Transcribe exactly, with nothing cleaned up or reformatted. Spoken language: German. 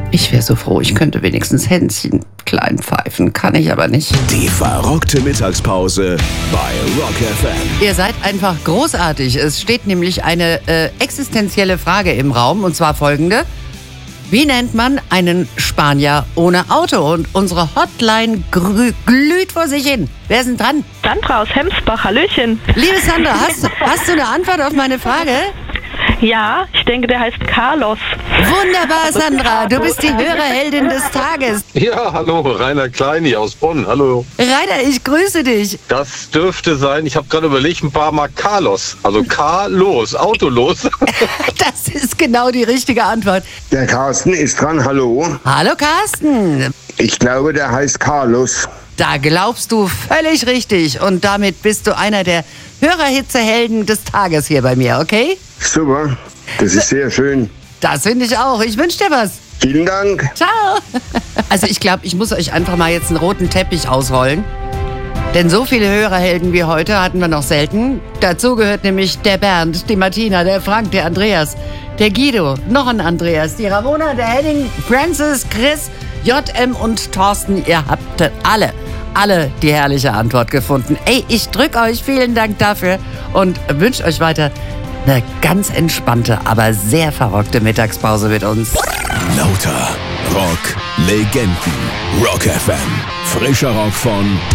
Ich wäre so froh, ich könnte wenigstens Hänschen klein pfeifen. Kann ich aber nicht. Die verrockte Mittagspause bei Rock F M. Ihr seid einfach großartig. Es steht nämlich eine äh, existenzielle Frage im Raum, und zwar folgende. Wie nennt man einen Spanier ohne Auto? Und unsere Hotline grü- glüht vor sich hin. Wer ist denn dran? Sandra aus Hemsbach, hallöchen. Liebe Sandra, hast, hast du eine Antwort auf meine Frage? Ja, ich denke, der heißt Carlos. Wunderbar, Sandra. Du bist die Hörerheldin des Tages. Ja, hallo, Rainer Kleini aus Bonn, hallo. Rainer, ich grüße dich. Das dürfte sein, ich habe gerade überlegt, ein paar Mal Carlos, also Carlos, Autolos. Das ist genau die richtige Antwort. Der Carsten ist dran, hallo. Hallo Carsten. Ich glaube, der heißt Carlos. Da glaubst du völlig richtig. Und damit bist du einer der Hörerhitzehelden des Tages hier bei mir, okay? Super, das ist sehr schön. Das finde ich auch. Ich wünsche dir was. Vielen Dank. Ciao. Also ich glaube, ich muss euch einfach mal jetzt einen roten Teppich ausrollen. Denn so viele Hörerhelden wie heute hatten wir noch selten. Dazu gehört nämlich der Bernd, die Martina, der Frank, der Andreas, der Guido, noch ein Andreas, die Ramona, der Henning, Francis, Chris, J M und Thorsten. Ihr habt alle, alle die herrliche Antwort gefunden. Ey, ich drücke euch vielen Dank dafür und wünsche euch weiter eine ganz entspannte, aber sehr verrockte Mittagspause mit uns. Lauter Rock-Legenden. Rock F M. Frischer Rock von